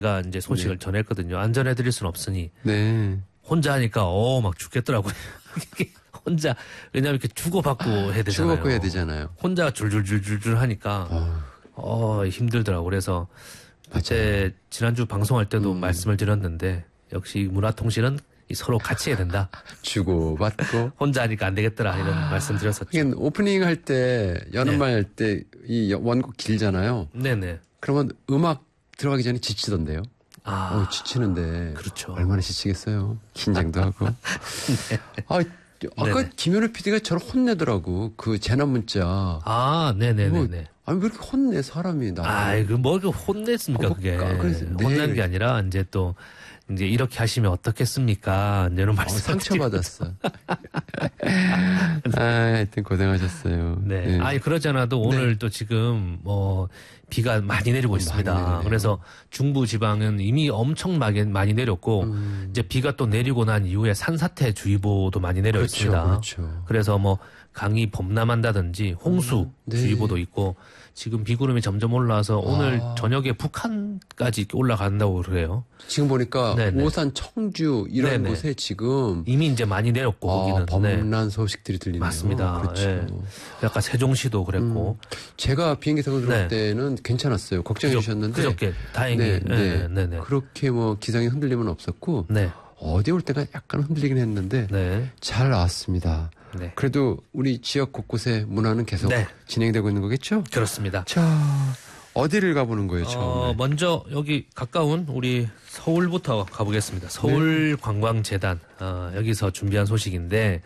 이제 소식을 네. 전했거든요. 안전해드릴 수는 없으니. 네. 혼자 하니까 막 죽겠더라고요. 혼자 왜냐면 이렇게 주고받고 해야 되잖아요. 주고받고 해야 되잖아요. 혼자 줄줄줄줄줄 하니까 힘들더라고. 그래서 그때 지난주 방송할 때도 말씀을 드렸는데 역시 문화통신은 서로 같이 해야 된다. 주고받고 혼자 하니까 안 되겠더라 이런 말씀 드렸었죠. 하긴 오프닝 할 때 연말 할 때 이 원곡 길잖아요. 네네. 그러면 음악 들어가기 전에 지치던데요. 지치는데. 그렇죠. 얼마나 지치겠어요. 긴장도 하고. 네. 아까 네네. 김현우 PD가 저를 혼내더라고. 그 재난 문자. 네네네네. 아니 왜 이렇게 혼내 사람이 나. 아이고 뭐 혼냈습니까 그게. 혼난 게 아니라 이제 또 이제 이렇게 하시면 어떻겠습니까? 이런 말씀. 상처받았어. 하여튼 고생하셨어요. 네. 아니 그러지 않아도 오늘 또 지금 비가 많이 내리고 있습니다. 그래서 중부 지방은 이미 엄청 많이 내렸고 이제 비가 또 내리고 난 이후에 산사태 주의보도 많이 내려 있습니다. 그렇죠. 그래서 강이 범람한다든지 홍수 주의보도 있고 지금 비구름이 점점 올라와서 오늘 저녁에 북한까지 올라간다고 그래요. 지금 보니까 오산, 청주 이런 곳에 지금 이미 이제 많이 내렸고 거기는 범람 소식들이 들리네요. 맞습니다. 그렇죠. 네. 약간 세종시도 그랬고 제가 비행기 타고 들어올 때는 괜찮았어요. 걱정해 주셨는데 그저께 다행히 네. 그렇게 기상의 흔들림은 없었고 어디 올 때가 약간 흔들리긴 했는데 잘 나왔습니다. 네. 그래도 우리 지역 곳곳의 문화는 계속 진행되고 있는 거겠죠? 그렇습니다. 자, 어디를 가보는 거예요, 처음에? 먼저 여기 가까운 우리 서울부터 가보겠습니다. 서울관광재단 여기서 준비한 소식인데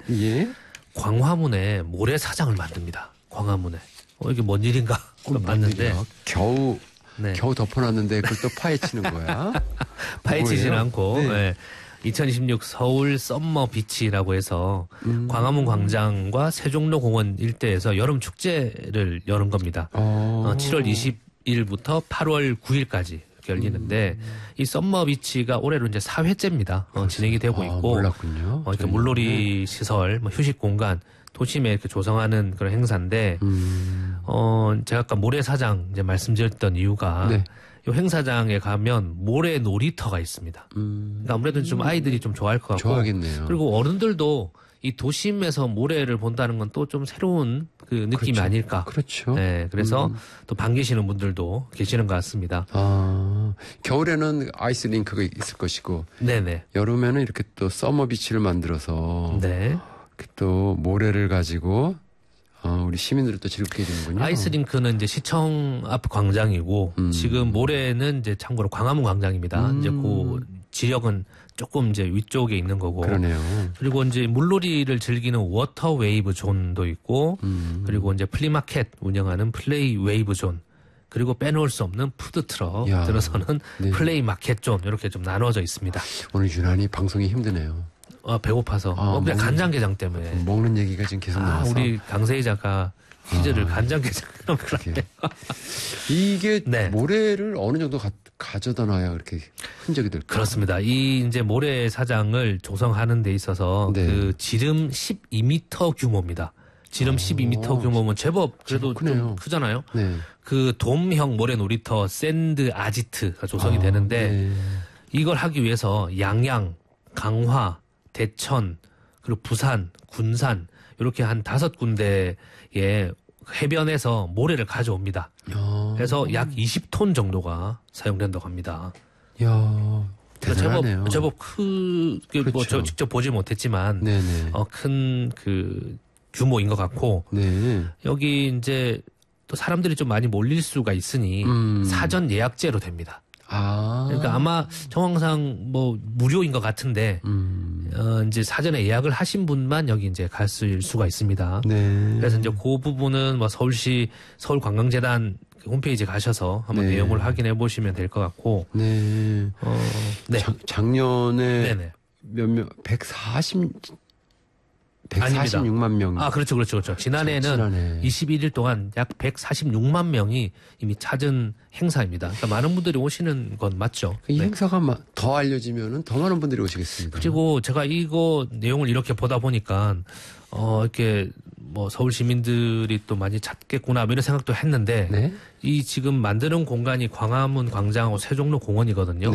광화문에 모래사장을 만듭니다. 광화문에. 이게 뭔 일인가 봤는데 겨우 덮어놨는데 그걸 또 파헤치는 거야? 파헤치지는 않고 2026 서울 썸머 비치라고 해서 광화문 광장과 세종로 공원 일대에서 여름 축제를 여는 겁니다. 7월 20일부터 8월 9일까지 열리는데 이 썸머 비치가 올해로 이제 4회째입니다. 진행이 되고 있고 몰랐군요. 이렇게 물놀이 시설, 휴식 공간 도심에 이렇게 조성하는 그런 행사인데 제가 아까 모래사장 이제 말씀드렸던 이유가 이 행사장에 가면 모래 놀이터가 있습니다. 그러니까 아무래도 좀 아이들이 좀 좋아할 것 같고. 좋아하겠네요. 그리고 어른들도 이 도심에서 모래를 본다는 건 또 좀 새로운 그 느낌이 아닐까. 그렇죠. 네, 그래서 또 반기시는 분들도 계시는 것 같습니다. 겨울에는 아이스 링크가 있을 것이고. 네네. 여름에는 이렇게 또 서머 비치를 만들어서. 또 모래를 가지고 우리 시민들을 또 즐겁게 해주는군요. 아이스링크는 이제 시청 앞 광장이고 지금 모래는 이제 참고로 광화문 광장입니다. 이제 그 지역은 조금 이제 위쪽에 있는 거고. 그러네요. 그리고 이제 물놀이를 즐기는 워터 웨이브 존도 있고 그리고 이제 플리마켓 운영하는 플레이 웨이브 존. 그리고 빼놓을 수 없는 푸드트럭 들어서는 플레이 마켓 존 이렇게 좀 나눠져 있습니다. 오늘 유난히 방송이 힘드네요. 배고파서. 그냥 간장게장 때문에. 먹는 얘기가 지금 계속 나와서. 우리 강세희 작가 퀴즈를 간장게장처럼 그렇게. 이게 모래를 어느 정도 가져다 놔야 그렇게 흔적이 될까요? 그렇습니다. 이 이제 모래사장을 조성하는 데 있어서 그 지름 12m 규모입니다. 지름 12m 규모면 제법 그래도 좀 크잖아요. 그 돔형 모래 놀이터 샌드 아지트가 조성이 되는데 이걸 하기 위해서 양양, 강화, 대천, 그리고 부산, 군산 이렇게 한 5군데의 해변에서 모래를 가져옵니다. 그래서 약 20톤 정도가 사용된다고 합니다. 이야, 대단하네요. 제법 크게 그렇죠. 직접 보지 못했지만 큰 그 규모인 것 같고 여기 이제 또 사람들이 좀 많이 몰릴 수가 있으니 사전 예약제로 됩니다. 그러니까 아마 정황상 무료인 것 같은데 이제 사전에 예약을 하신 분만 여기 이제 갔을 수가 있습니다. 그래서 이제 그 부분은 서울시 서울관광재단 홈페이지 가셔서 한번 내용을 확인해 보시면 될 것 같고. 작년에 몇몇 140 146만 명. 아, 그렇죠. 지난해에는 21일 동안 약 146만 명이 이미 찾은 행사입니다. 그러니까 많은 분들이 오시는 건 맞죠. 이 행사가 더 알려지면은 더 많은 분들이 오시겠습니다. 그리고 제가 이거 내용을 이렇게 보다 보니까 이렇게 뭐 서울 시민들이 또 많이 찾겠구나 이런 생각도 했는데 이 지금 만드는 공간이 광화문 광장하고 세종로 공원이거든요.